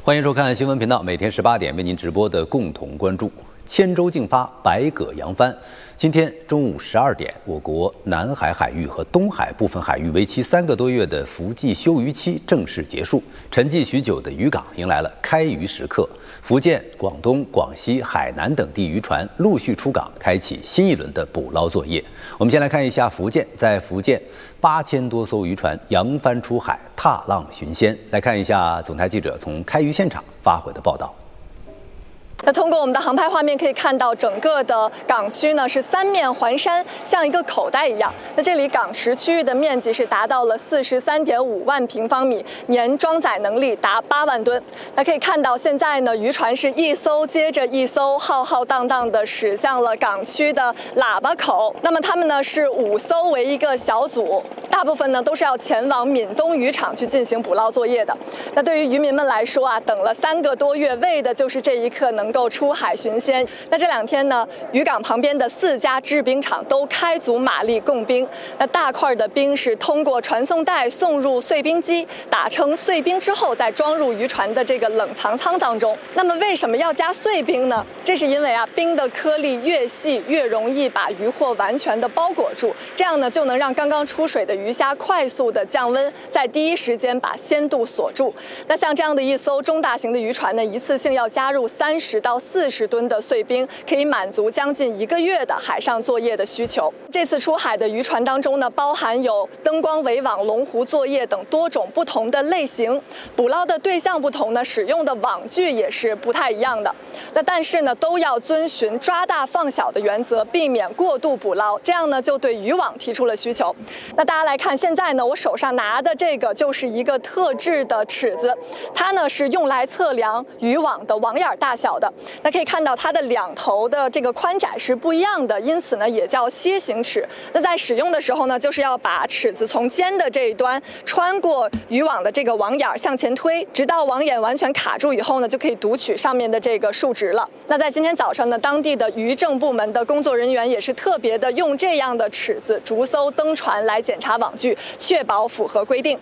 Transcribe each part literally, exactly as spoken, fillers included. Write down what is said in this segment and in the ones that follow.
欢迎收看新闻频道，每天十八点为您直播的共同关注。千舟竞发，百舸扬帆。今天中午十二点，我国南海海域和东海部分海域为期三个多月的伏季休渔期正式结束，沉寂许久的渔港迎来了开渔时刻。福建、广东、广西、海南等地渔船陆续出港，开启新一轮的捕捞作业。我们先来看一下福建，在福建八千多艘渔船扬帆出海，踏浪寻仙。来看一下总台记者从开渔现场发回的报道。 那通过我们的航拍画面可以看到，整个的港区呢是三面环山，像一个口袋一样。那这里港池区域的面积是达到了四十三点五万平方米，年装载能力达八万吨。那可以看到，现在呢渔船是一艘接着一艘，浩浩荡荡的驶向了港区的喇叭口。那么他们呢是五艘为一个小组，大部分呢都是要前往闽东渔场去进行捕捞作业的。那对于渔民们来说啊，等了三个多月，为的就是这一刻能够出海寻仙。那这两天呢，渔港旁边的四家制冰厂都开足马力供冰。那大块的冰是通过传送带送入碎冰机，打成碎冰之后，再装入渔船的这个冷藏舱当中。那么为什么要加碎冰呢？这是因为啊，冰的颗粒越细，越容易把渔获完全的包裹住，这样呢就能让刚刚出水的鱼虾快速的降温，在第一时间把鲜度锁住。那像这样的一艘中大型的渔船呢，一次性要加入三十到四十吨的碎冰，可以满足将近一个月的海上作业的需求。这次出海的渔船当中呢，包含有灯光围网、龙湖作业等多种不同的类型。捕捞的对象不同呢，使用的网具也是不太一样的。那但是呢，都要遵循抓大放小的原则，避免过度捕捞。这样呢，就对渔网提出了需求。那大家来看，现在呢，我手上拿的这个就是一个特制的尺子，它呢是用来测量渔网的网眼大小的。那可以看到它的两头的这个宽窄是不一样的，因此呢也叫楔形尺。那在使用的时候呢，就是要把尺子从尖的这一端穿过渔网的这个网眼向前推，直到网眼完全卡住以后呢，就可以读取上面的这个数值了。那在今天早上呢，当地的渔政部门的工作人员也是特别的用这样的尺子逐艘登船来检查网具，确保符合规定。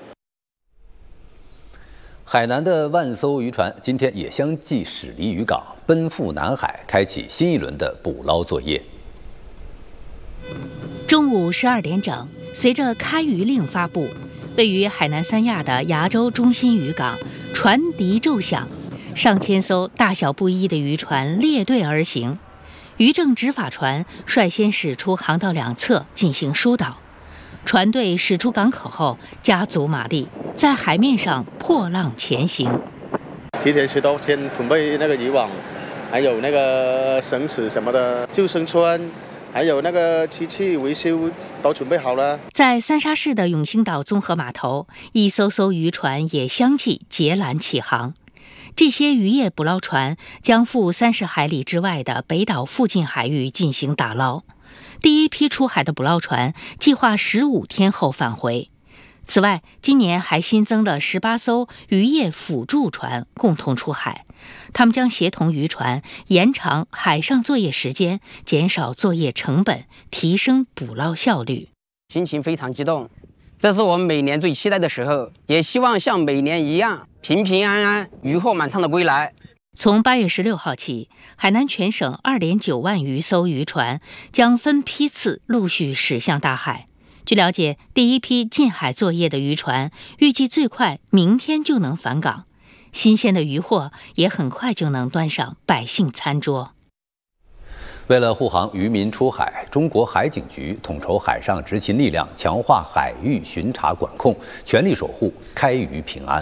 海南的万艘渔船今天也相继驶离渔港，奔赴南海，开启新一轮的捕捞作业。 中午十二点整，随着开渔令发布，位于海南三亚的崖州中心渔港，船笛骤响，上千艘大小不一的渔船列队而行，渔政执法船率先驶出航道两侧进行疏导。船队驶出港口后，加足马力，在海面上破浪前行。 提前十多天准备那个渔网，还有那个绳子什么的，救生圈，还有那个机器维修都准备好了。 在三沙市的永兴岛综合码头，一艘艘渔船也相继结缆起航。这些渔业捕捞船将赴三十海里之外的北岛附近海域进行打捞。第一批出海的捕捞船计划十五天后返回。此外，今年还新增了十八艘渔业辅助船共同出海，他们将协同渔船延长海上作业时间，减少作业成本，提升捕捞效率。 心情非常激动，这是我们每年最期待的时候，也希望像每年一样平平安安、渔获满仓的归来。 从八月十六号起，海南全省二点九万余艘渔船将分批次陆续驶向大海。据了解，第一批进海作业的渔船预计最快明天就能返港，新鲜的渔获也很快就能端上百姓餐桌。 为了护航渔民出海，中国海警局统筹海上执勤力量，强化海域巡查管控，全力守护开渔平安。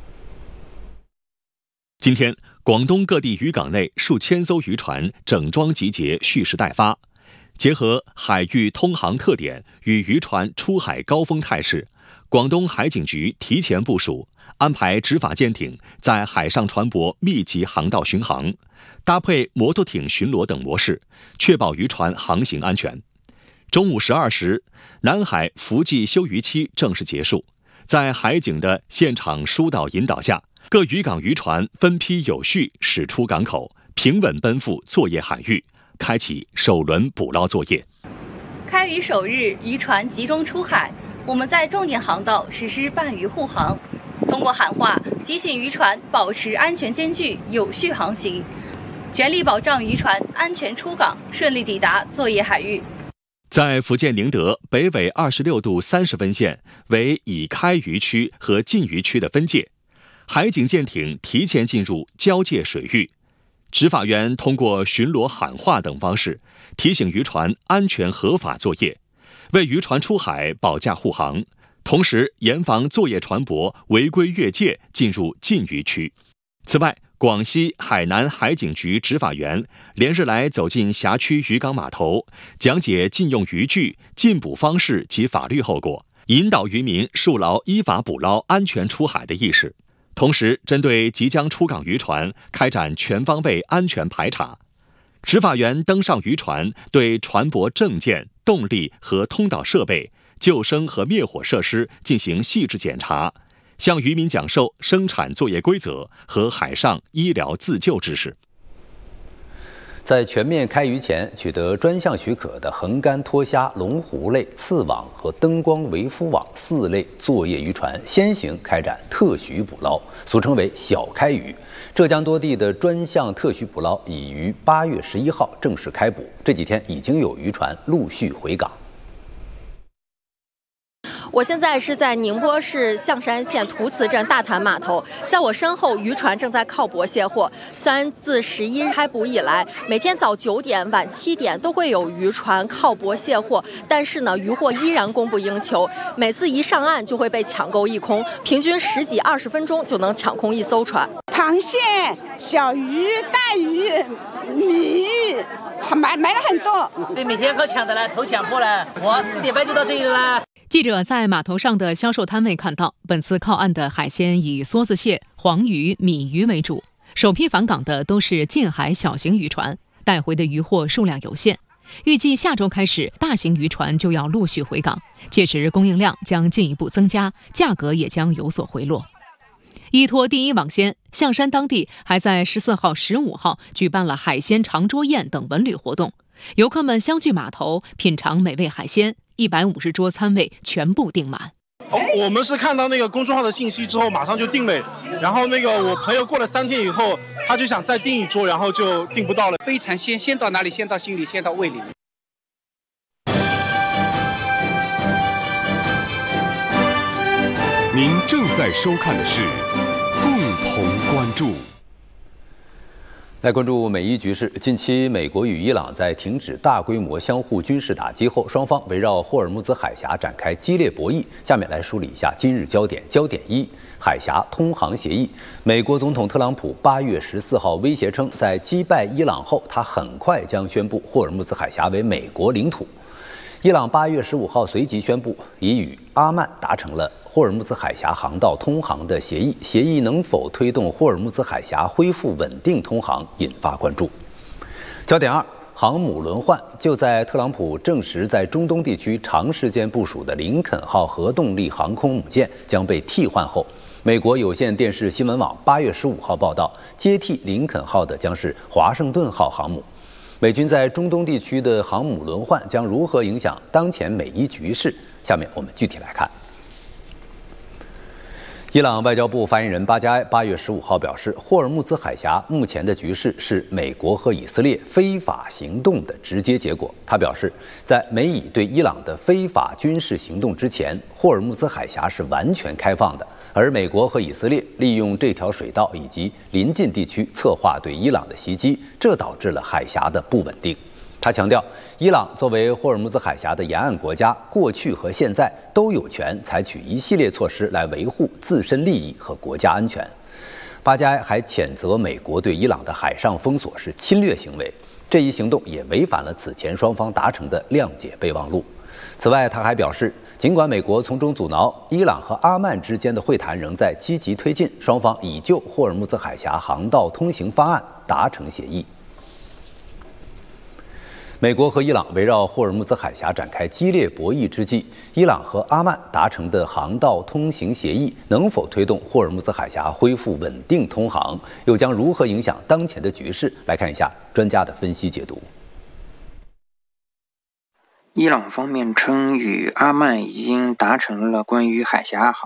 今天，广东各地渔港内数千艘渔船整装集结，蓄势待发。结合海域通航特点与渔船出海高峰态势，广东海警局提前部署，安排执法舰艇在海上船舶密集航道巡航，搭配摩托艇巡逻等模式，确保渔船航行安全。中午十二时，南海伏季休渔期正式结束，在海警的现场疏导引导下，各渔港渔船分批有序驶出港口，平稳奔赴作业海域，开启首轮捕捞作业。 开渔首日，渔船集中出海，我们在重点航道实施伴渔护航。 通过喊话提醒渔船保持安全间距，有序航行，全力保障渔船安全出港，顺利抵达作业海域。 在福建宁德北纬二十六度三十分线为已开渔区和禁渔区的分界，海警舰艇提前进入交界水域。执法员通过巡逻喊话等方式提醒渔船安全合法作业，为渔船出海保驾护航，同时严防作业船舶违规越界进入禁渔区。此外，广西海南海警局执法员连日来走进辖区渔港码头，讲解禁用渔具、禁捕方式及法律后果，引导渔民树牢依法捕捞、安全出海的意识。同时，针对即将出港渔船开展全方位安全排查。执法员登上渔船，对船舶证件、动力和通导设备、救生和灭火设施进行细致检查，向渔民讲授生产作业规则和海上医疗自救知识。 在全面开渔前取得专项许可的横竿脱虾、龙湖类、刺网和灯光围夫网四类作业渔船先行开展特许捕捞，俗称为小开渔。浙江多地的专项特许捕捞已于八月十一号正式开捕，这几天已经有渔船陆续回港。 我现在是在宁波市象山县图祠镇大潭码头，在我身后渔船正在靠泊卸货。虽然自十一日开捕以来，每天早九点、晚七点都会有渔船靠泊卸货，但是呢，渔货依然供不应求。每次一上岸就会被抢购一空，平均十几二十分钟就能抢空一艘船。 螃蟹、小鱼、大鱼、米鱼，买买了很多。 对，每天靠抢的了，头抢破了。我四点半就到这里了。 记者在码头上的销售摊位看到，本次靠岸的海鲜以梭子蟹、黄鱼、米鱼为主。首批返港的都是近海小型渔船，带回的渔货数量有限。预计下周开始，大型渔船就要陆续回港，届时供应量将进一步增加，价格也将有所回落。依托第一网先，象山当地还在十四号、十五号举办了海鲜长桌宴等文旅活动，游客们相聚码头，品尝美味海鲜。一百五十桌餐位全部订满。 哦，我们是看到那个公众号的信息之后，马上就订了。然后那个我朋友过了三天以后，他就想再订一桌，然后就订不到了。 非常鲜，先到哪里？先到心里，先到胃里。 您正在收看的是共同关注。 来关注美伊局势。近期，美国与伊朗在停止大规模相互军事打击后，双方围绕霍尔木兹海峡展开激烈博弈。下面来梳理一下今日焦点。焦点一：海峡通航协议。美国总统特朗普八月十四号威胁称，在击败伊朗后，他很快将宣布霍尔木兹海峡为美国领土。伊朗八月十五号随即宣布，已与阿曼达成了霍尔木兹海峡航道通航的协议，协议能否推动霍尔木兹海峡恢复稳定通航引发关注。焦点二：航母轮换。就在特朗普证实在中东地区长时间部署的林肯号核动力航空母舰将被替换后，美国有线电视新闻网八月十五号报道，接替林肯号的将是华盛顿号航母。美军在中东地区的航母轮换将如何影响当前美伊局势？下面我们具体来看。伊朗外交部发言人巴加埃八月十五号表示，霍尔木兹海峡目前的局势是美国和以色列非法行动的直接结果。他表示，在美以对伊朗的非法军事行动之前，霍尔木兹海峡是完全开放的，而美国和以色列利用这条水道以及邻近地区策划对伊朗的袭击，这导致了海峡的不稳定。他强调，伊朗作为霍尔木兹海峡的沿岸国家，过去和现在都有权采取一系列措施来维护自身利益和国家安全。巴加埃还谴责美国对伊朗的海上封锁是侵略行为，这一行动也违反了此前双方达成的谅解备忘录。此外，他还表示，尽管美国从中阻挠，伊朗和阿曼之间的会谈仍在积极推进，双方已就霍尔木兹海峡航道通行方案达成协议。美国和伊朗围绕霍尔木兹海峡展开激烈博弈之际，伊朗和阿曼达成的航道通行协议能否推动霍尔木兹海峡恢复稳定通航，又将如何影响当前的局势？来看一下专家的分析解读。 伊朗方面称，与阿曼已经达成了关于海峡航